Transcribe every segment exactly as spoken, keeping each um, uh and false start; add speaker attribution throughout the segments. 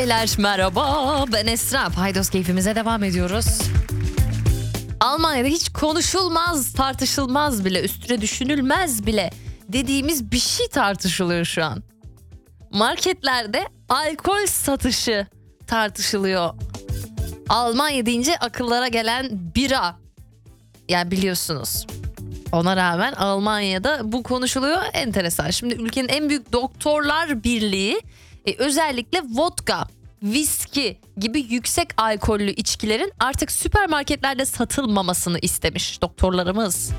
Speaker 1: Beyler merhaba, ben Esra. Paydos keyfimize devam ediyoruz. Almanya'da hiç konuşulmaz, tartışılmaz bile, üstüne düşünülmez bile dediğimiz bir şey tartışılıyor şu an. Marketlerde alkol satışı tartışılıyor. Almanya deyince akıllara gelen bira. Yani biliyorsunuz. Ona rağmen Almanya'da bu konuşuluyor. Enteresan. Şimdi ülkenin en büyük doktorlar birliği e, özellikle vodka, viski gibi yüksek alkollü içkilerin artık süpermarketlerde satılmamasını istemiş doktorlarımız.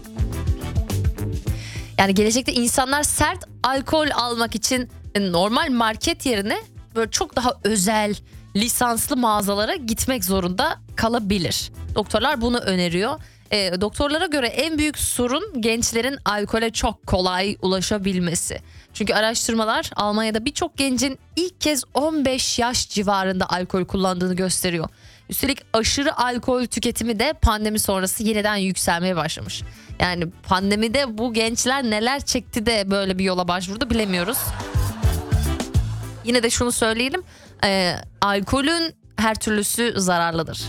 Speaker 1: Yani gelecekte insanlar sert alkol almak için normal market yerine böyle çok daha özel lisanslı mağazalara gitmek zorunda kalabilir. Doktorlar bunu öneriyor. E, doktorlara göre en büyük sorun gençlerin alkole çok kolay ulaşabilmesi. Çünkü araştırmalar Almanya'da birçok gencin ilk kez on beş yaş civarında alkol kullandığını gösteriyor. Üstelik aşırı alkol tüketimi de pandemi sonrası yeniden yükselmeye başlamış. Yani pandemide bu gençler neler çekti de böyle bir yola başvurdu bilemiyoruz. Yine de şunu söyleyelim, e, alkolün her türlüsü zararlıdır.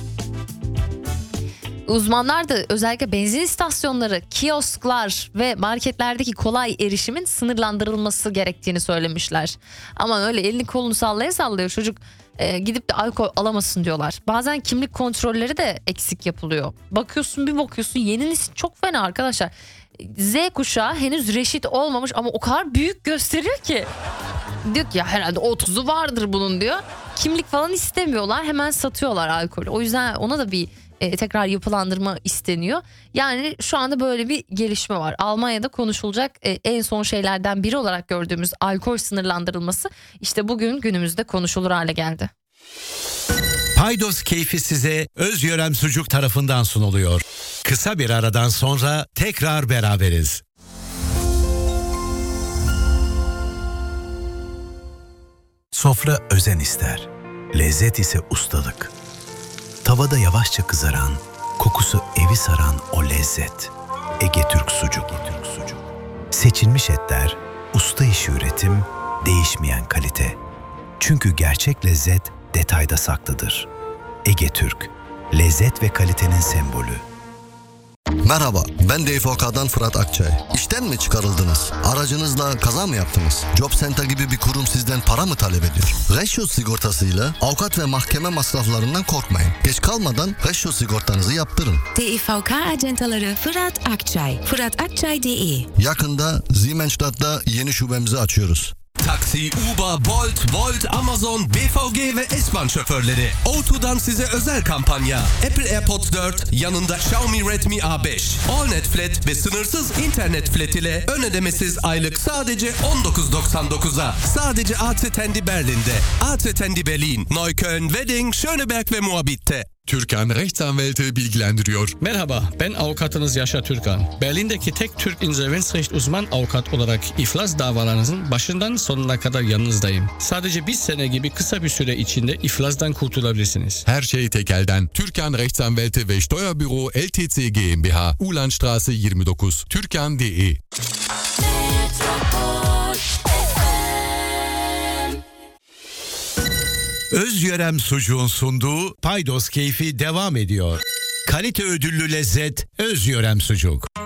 Speaker 1: Uzmanlar da özellikle benzin istasyonları, kiosklar ve marketlerdeki kolay erişimin sınırlandırılması gerektiğini söylemişler. Ama öyle elini kolunu sallaya sallıyor çocuk e, gidip de alkol alamasın diyorlar. Bazen kimlik kontrolleri de eksik yapılıyor. Bakıyorsun bir bakıyorsun yeni nesil çok fena arkadaşlar. Z kuşağı henüz reşit olmamış ama o kadar büyük gösteriyor ki. Diyor ki ya herhalde otuzu vardır bunun diyor. Kimlik falan istemiyorlar, hemen satıyorlar alkolü. O yüzden ona da bir e, tekrar yapılandırma isteniyor. Yani şu anda böyle bir gelişme var. Almanya'da konuşulacak e, en son şeylerden biri olarak gördüğümüz alkol sınırlandırılması işte bugün günümüzde konuşulur hale geldi.
Speaker 2: Paydos keyfi size Özyörem Sucuk tarafından sunuluyor. Kısa bir aradan sonra tekrar beraberiz.
Speaker 3: Sofra özen ister. Lezzet ise ustalık. Tavada yavaşça kızaran, kokusu evi saran o lezzet. Ege Türk Sucuk. Seçilmiş etler, usta işi üretim, değişmeyen kalite. Çünkü gerçek lezzet detayda saklıdır. Ege Türk, lezzet ve kalitenin sembolü.
Speaker 4: Merhaba, ben D F K'dan Fırat Akçay. İşten mi çıkarıldınız? Aracınızla kaza mı yaptınız? Job Center gibi bir kurum sizden para mı talep ediyor? Reşo sigortasıyla avukat ve mahkeme masraflarından korkmayın. Geç kalmadan Reşo sigortanızı yaptırın.
Speaker 5: D F K acentaları Fırat Akçay. Fırat Akçay nokta de.
Speaker 4: Yakında Siemensstadt'ta yeni şubemizi açıyoruz.
Speaker 6: Taksi, Uber, Bolt, Volt, Amazon, B V G ve S-Bahn şoförleri. O iki'dan size özel kampanya. Apple AirPods dört yanında Xiaomi Redmi A beş. AllNet Flat ve sınırsız internet flat ile ön ödemesiz aylık sadece on dokuz doksan dokuza. Sadece A T Tendi Berlin'de. A T Tendi Berlin, Neukölln, Wedding, Schöneberg ve Moabit'te.
Speaker 7: Türkan Rechtsanwälte bilgilendiriyor.
Speaker 8: Merhaba, ben avukatınız Yaşar Türkan. Berlin'deki tek Türk insolvenzrecht uzman avukat olarak iflas davalarınızın başından sonuna kadar yanınızdayım. Sadece bir sene gibi kısa bir süre içinde iflasdan kurtulabilirsiniz.
Speaker 7: Her şey tek elden. Türkan Rechtsanwälte ve Steuerbüro L T C GmbH, Ulandstraße yirmi dokuz, türkan nokta de.
Speaker 2: Özyörem Sucuğun sunduğu Paydos keyfi devam ediyor. Kalite ödüllü lezzet Özyörem Sucuk.